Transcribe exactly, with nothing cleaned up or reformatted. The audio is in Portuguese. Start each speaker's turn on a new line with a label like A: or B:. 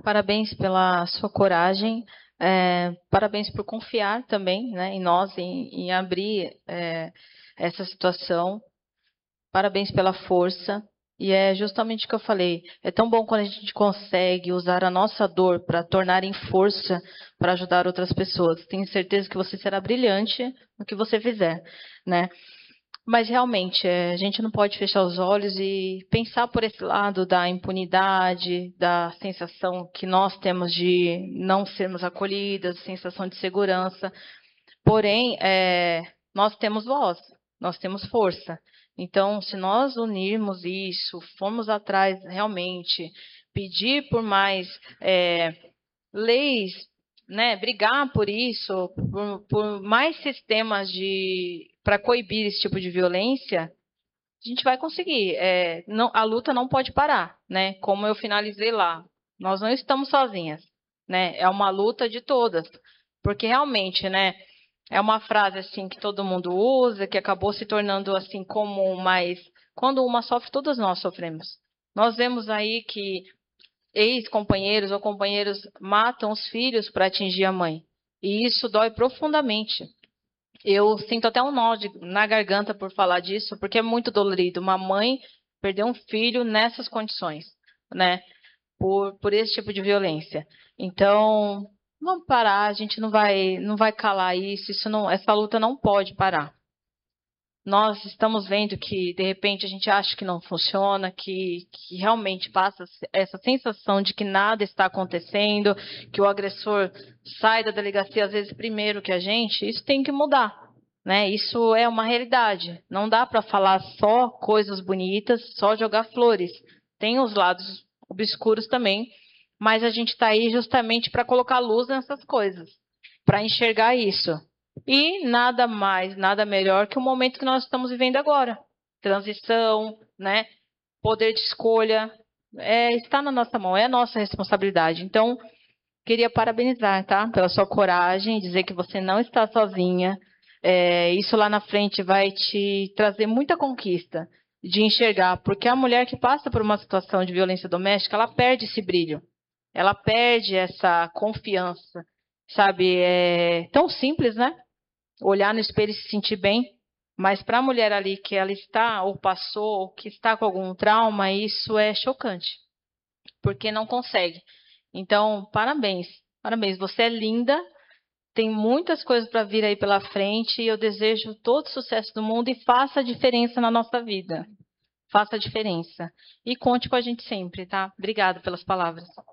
A: Parabéns pela sua coragem, é, parabéns por confiar também, né, em nós, em, em abrir é, essa situação. Parabéns pela força. E é justamente o que eu falei. É tão bom quando a gente consegue usar a nossa dor para tornar em força para ajudar outras pessoas. Tenho certeza que você será brilhante no que você fizer, né? Mas realmente, é, a gente não pode fechar os olhos e pensar por esse lado da impunidade, da sensação que nós temos de não sermos acolhidas, sensação de segurança. Porém, é, nós temos voz, nós temos força. Então, se nós unirmos isso, formos atrás realmente, pedir por mais é, leis, né, brigar por isso, por, por mais sistemas de para coibir esse tipo de violência, a gente vai conseguir. É, não, a luta não pode parar, né? Como eu finalizei lá, nós não estamos sozinhas, né? É uma luta de todas, porque realmente, né? É uma frase assim que todo mundo usa, que acabou se tornando assim comum, mas quando uma sofre, todas nós sofremos. Nós vemos aí que ex-companheiros ou companheiros matam os filhos para atingir a mãe. E isso dói profundamente. Eu sinto até um nó de, na garganta por falar disso, porque é muito dolorido. Uma mãe perder um filho nessas condições, né? Por, por esse tipo de violência. Então, vamos parar, a gente não vai, não vai calar isso, isso não, essa luta não pode parar. Nós estamos vendo que, de repente, a gente acha que não funciona, que, que realmente passa essa sensação de que nada está acontecendo, que o agressor sai da delegacia, às vezes, primeiro que a gente. Isso tem que mudar, né? Isso é uma realidade. Não dá para falar só coisas bonitas, só jogar flores. Tem os lados obscuros também, mas a gente está aí justamente para colocar luz nessas coisas, para enxergar isso. E nada mais, nada melhor que o momento que nós estamos vivendo agora. Transição, né? Poder de escolha, é, está na nossa mão, é a nossa responsabilidade. Então, queria parabenizar, tá? Pela sua coragem, dizer que você não está sozinha. É, isso lá na frente vai te trazer muita conquista de enxergar, porque a mulher que passa por uma situação de violência doméstica, ela perde esse brilho, ela perde essa confiança, sabe? É tão simples, né? Olhar no espelho e se sentir bem, mas para a mulher ali que ela está ou passou, ou que está com algum trauma, isso é chocante, porque não consegue. Então, parabéns, parabéns, você é linda, tem muitas coisas para vir aí pela frente e eu desejo todo o sucesso do mundo e faça a diferença na nossa vida. Faça a diferença. E conte com a gente sempre, tá? Obrigada pelas palavras.